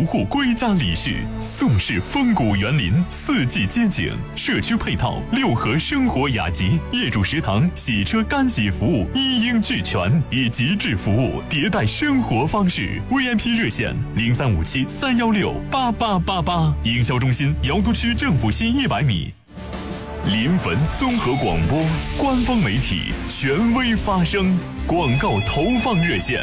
护归家礼序，宋式风谷园林，四季街景，社区配套六合生活雅集，业主食堂、洗车干洗服务一应俱全，以极致服务迭代生活方式。VIP 热线0357-316-8888，营销中心瑶都区政府西100米。临汾综合广播官方媒体，权威发声。广告投放热线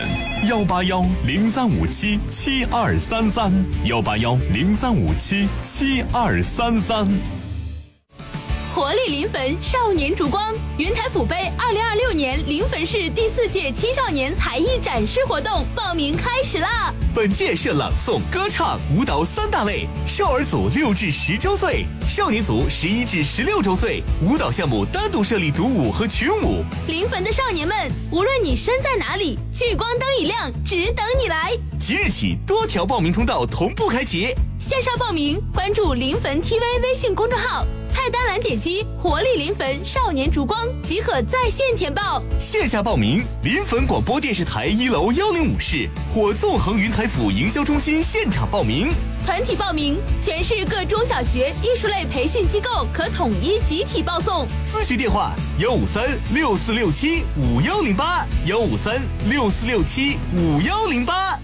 ：181-0357-7233，181-0357-7233。 活力临汾少年烛光云台府杯2026年临汾市第4届青少年才艺展示活动报名开始啦！ 本届设朗诵、歌唱、舞蹈3大类，少儿组6至10周岁，少年组11至16周岁。舞蹈项目单独设立独舞和群舞。 临汾的少年们，无论你身在哪里，聚光灯一亮，只等你来。 即日起，多条报名通道同步开启。 线上报名，关注临汾 TV 微信公众号，菜单栏点击“活力临汾少年烛光”即可在线填报。 线下报名，临汾广播电视台1楼105室或纵横云台府营销中心现场报名。 团体报名，全市各中小学艺术类培训机构可统一集体报送。 咨询电话153-6467-5108，153-6467-5108。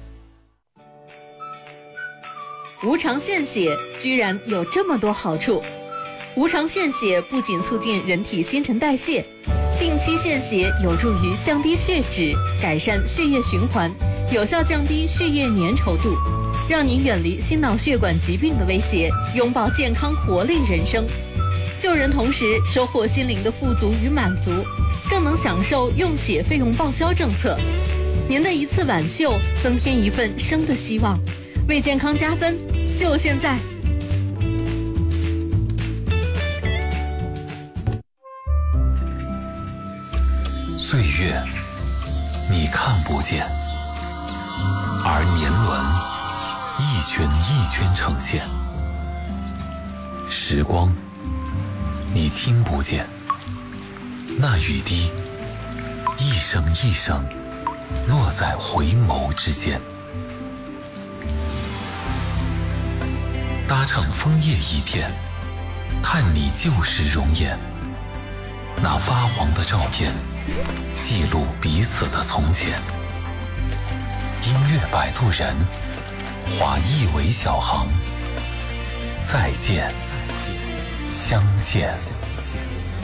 无偿献血居然有这么多好处。无偿献血不仅促进人体新陈代谢，定期献血有助于降低血脂，改善血液循环，有效降低血液粘稠度，让你远离心脑血管疾病的威胁，拥抱健康活力人生。救人同时收获心灵的富足与满足，更能享受用血费用报销政策。您的一次挽救，增添一份生的希望，为健康加分，就现在！ 岁月你看不见，而年轮一圈一圈呈现；时光你听不见，那雨滴一声一声落在回眸之间。搭乘枫叶一片，探你旧时容颜，那发黄的照片记录彼此的从前。音乐摆渡人，划一尾小航，再见，相见。